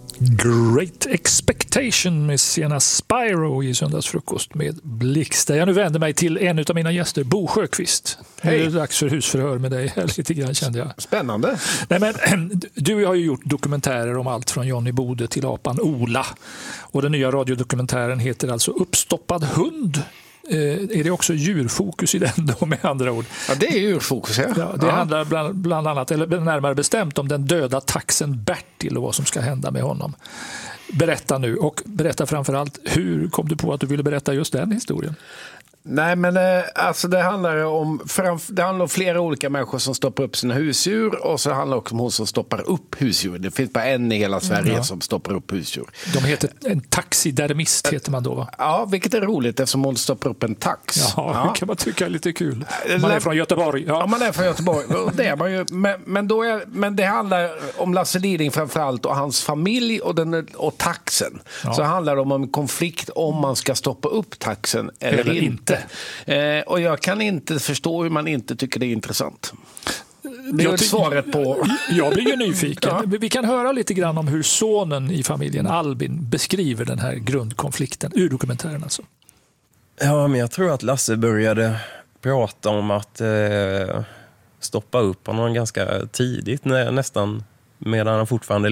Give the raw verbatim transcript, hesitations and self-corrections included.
Great Expectation med Sienna Spyro i söndagsfrukost med Blixter. Jag nu vänder mig till en av mina gäster, Bo Sjöqvist. Hej. Nu är det dags för husförhör med dig lite grann, kände jag. Spännande. Nej, men, du har ju gjort dokumentärer om allt från Johnny Bode till apan Ola. Och den nya radiodokumentären heter alltså Uppstoppad hund. Eh, är det också djurfokus i den då, med andra ord? Ja, det är djurfokus, ja. ja det ja. handlar bland, bland annat, eller närmare bestämt, om den döda taxen Bertil och vad som ska hända med honom. Berätta nu, och berätta framförallt, hur kom du på att du ville berätta just den historien? Nej, men alltså det handlar om det handlar om flera olika människor som stoppar upp sina husdjur, och så handlar det också om hon som stoppar upp husdjur. Det finns bara en i hela Sverige ja. som stoppar upp husdjur. De heter en taxidermist, heter man då, va? Ja, vilket är roligt eftersom hon stoppar upp en tax. Ja, ja. Det kan man tycka är lite kul. Man är från Göteborg. Ja, ja man är från Göteborg. Det är man ju. Men, men, då är, men det handlar om Lasse Liding framförallt och hans familj och, den, och taxen. Ja. Så handlar det om en konflikt om man ska stoppa upp taxen eller, eller inte. inte. Eh, och jag kan inte förstå hur man inte tycker det är intressant. Det är jag svaret på. Jag blir ju nyfiken. Ja. Vi kan höra lite grann om hur sonen i familjen, Albin, beskriver den här grundkonflikten ur dokumentären alltså. Ja, men jag tror att Lasse började prata om att eh, stoppa upp honom ganska tidigt, nä, nästan medan han fortfarande